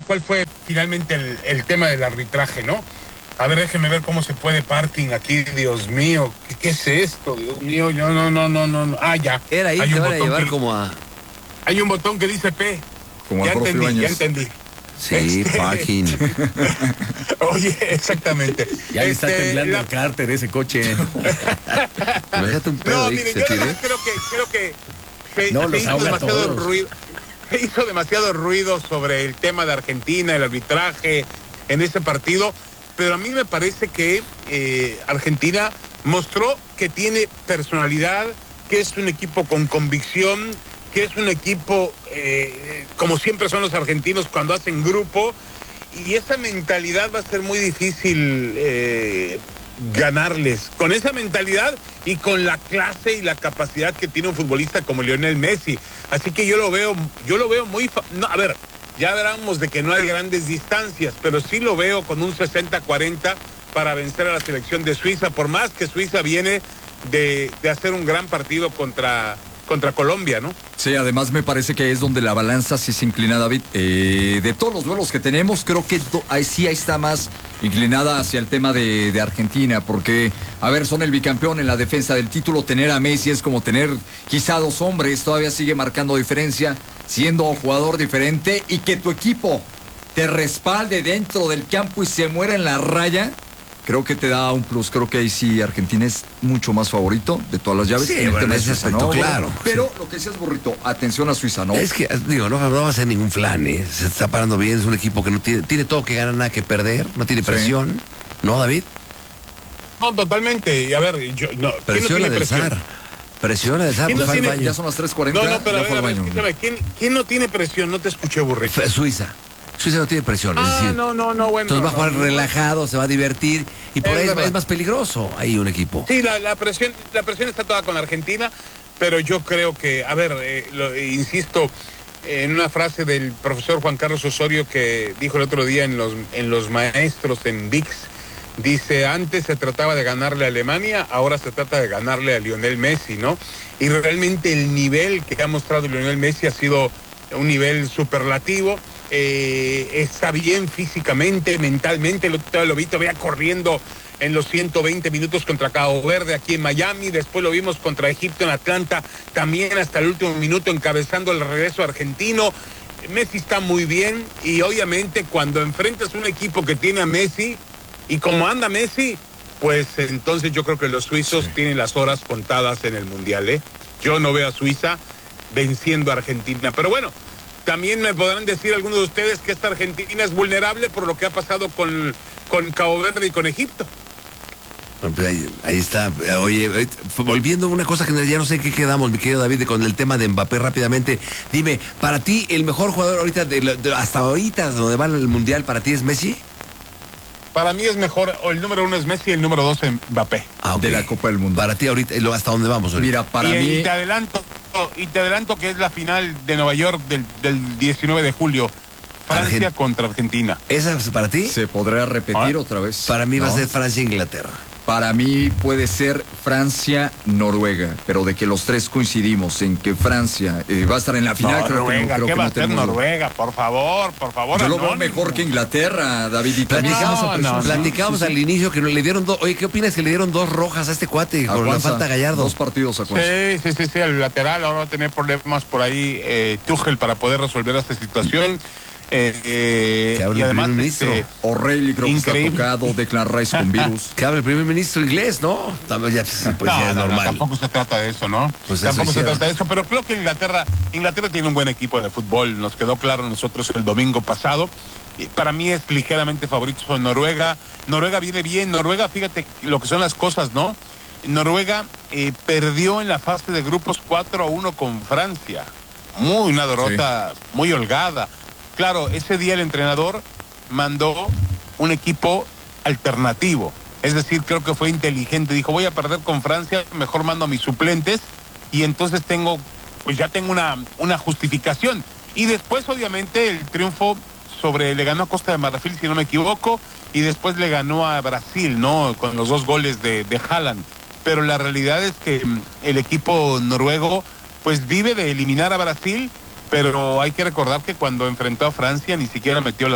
cuál fue finalmente el tema del arbitraje, ¿no? A ver, déjeme ver cómo se puede parking aquí, Dios mío. ¿Qué es esto? Dios mío, no. Ah, ya. Era ahí, te van a llevar como a... Hay un botón que dice P. Como ya al profe entendí, Ibáñez. ya entendí. Sí, parking. Oye, exactamente. Ya le está temblando el cárter ese coche. Imagínate un pedo No, ahí mire, que yo se la tire. verdad creo que No, se los hizo ahoga a demasiado todos. ruido. Se hizo demasiado ruido sobre el tema de Argentina, el arbitraje en ese partido, pero a mí me parece que Argentina mostró que tiene personalidad, que es un equipo con convicción, que es un equipo como siempre son los argentinos cuando hacen grupo, y esa mentalidad va a ser muy difícil ganarles. Con esa mentalidad y con la clase y la capacidad que tiene un futbolista como Lionel Messi. Así que yo lo veo muy... No, a ver, ya veremos de que no hay grandes distancias, pero sí lo veo con un 60-40 para vencer a la selección de Suiza, por más que Suiza viene de hacer un gran partido contra Colombia, ¿no? Sí, además me parece que es donde la balanza sí se inclina, David. De todos los duelos que tenemos, creo que ahí está más inclinada hacia el tema de Argentina, porque, a ver, son el bicampeón en la defensa del título. Tener a Messi es como tener quizá dos hombres, todavía sigue marcando diferencia, siendo jugador diferente, y que tu equipo te respalde dentro del campo y se muera en la raya. Creo que te da un plus. Creo que ahí sí Argentina es mucho más favorito de todas las llaves. Sí, en el bueno, tema de ese Suiza, aspecto, ¿no? claro. Pero Sí. lo que decías, Burrito, atención a Suiza, ¿no? Es que, digo, no va a ser ningún flan, ¿eh? Se está parando bien, es un equipo que no tiene todo que ganar, nada que perder, no tiene presión. ¿No, David? No, totalmente. Y a ver, ¿quién no Presiona tiene del presión? zar. Presiona del zar, ¿Quién no pues, tiene- fue al baño. Ya son las 3:40. No, pero ya a fue ver, al baño. escúchame, ¿quién no tiene presión? No te escuché, burrito. Suiza. Suiza no tiene presión, es decir, No, bueno. entonces va a jugar no. relajado, se va a divertir, y por Es ahí verdad. es más peligroso ahí un equipo. Sí, la presión está toda con Argentina, pero yo creo que, a ver, insisto en una frase del profesor Juan Carlos Osorio que dijo el otro día en los maestros en ViX. Dice, antes se trataba de ganarle a Alemania, ahora se trata de ganarle a Lionel Messi, ¿no? Y realmente el nivel que ha mostrado Lionel Messi ha sido un nivel superlativo. Está bien físicamente, mentalmente, lo vi todavía corriendo en los 120 minutos contra Cabo Verde aquí en Miami, después lo vimos contra Egipto en Atlanta, también hasta el último minuto encabezando el regreso argentino. Messi está muy bien, y obviamente cuando enfrentas un equipo que tiene a Messi, y como anda Messi, pues entonces yo creo que los suizos tienen las horas contadas en el Mundial, ¿eh? Yo no veo a Suiza venciendo a Argentina, pero bueno, también me podrán decir algunos de ustedes que esta Argentina es vulnerable por lo que ha pasado con Cabo Verde y con Egipto. Bueno, pues ahí está. Oye, volviendo a una cosa que ya no sé qué quedamos, mi querido David, con el tema de Mbappé rápidamente. Dime, para ti, el mejor jugador ahorita, hasta ahorita, donde va el Mundial, ¿para ti es Messi? Para mí es mejor, o el número 1 es Messi y el número 2 es Mbappé. Ok. De la Copa del Mundo. Para ti ahorita, hasta dónde vamos ahorita. Mira, para y, mí... y te adelanto que es la final de Nueva York del 19 de julio. Francia contra Argentina. ¿Esa es para ti? ¿Se podrá repetir otra vez? Para mí va a ¿No? ser Francia-Inglaterra. Para mí puede ser Francia-Noruega, pero de que los tres coincidimos en que Francia va a estar en la final, Noruega, creo ¿qué que va no a ser tenemos... Noruega? Por favor. Yo lo veo Anónimo. mejor que Inglaterra, David. Y también Platicamos al inicio que le dieron oye, ¿qué opinas que le dieron 2 rojas a este cuate con la falta a Gallardo? 2 partidos a Cuanza. Sí, el lateral ahora va a tener problemas por ahí Tuchel para poder resolver esta situación. Que hable y el además primer ministro. O'Reilly creo que está Increíble. tocado, Declan Rice con virus. Que hable el primer ministro inglés, ¿no? También ya, pues, ya es normal. Tampoco se trata de eso, ¿no? Pues Tampoco eso se hicieron. trata de eso, pero creo que Inglaterra tiene un buen equipo de fútbol, nos quedó claro a nosotros el domingo pasado. Y para mí es ligeramente favorito sobre Noruega. Noruega viene bien, Noruega, fíjate lo que son las cosas, ¿no? Noruega perdió en la fase de grupos 4-1 con Francia. Una derrota muy holgada. Claro, ese día el entrenador mandó un equipo alternativo. Es decir, creo que fue inteligente. Dijo, voy a perder con Francia, mejor mando a mis suplentes. Y entonces ya tengo una justificación. Y después, obviamente, el triunfo le ganó a Costa de Marfil, si no me equivoco. Y después le ganó a Brasil, ¿no? Con los 2 goles de Haaland. Pero la realidad es que el equipo noruego, pues vive de eliminar a Brasil. Pero hay que recordar que cuando enfrentó a Francia ni siquiera metió